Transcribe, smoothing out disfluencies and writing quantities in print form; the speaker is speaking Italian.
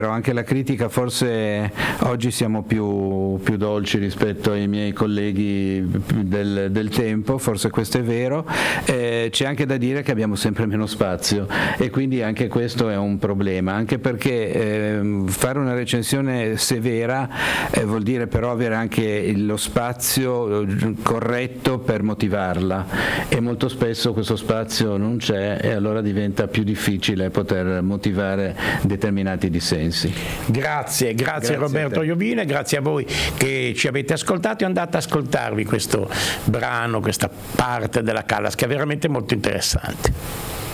Anche la critica, forse oggi siamo più dolci rispetto ai miei colleghi del tempo, forse questo è vero. C'è anche da dire che abbiamo sempre meno spazio e quindi anche questo è un problema, anche perché fare una recensione severa vuol dire però avere anche lo spazio corretto per motivarla, e molto spesso questo spazio non c'è, e allora diventa più difficile poter motivare determinati dissensi. Grazie Roberto Iovine, grazie a voi che ci avete ascoltato, e andate ad ascoltarvi questo brano, questa parte della Callas, che è veramente molto interessante.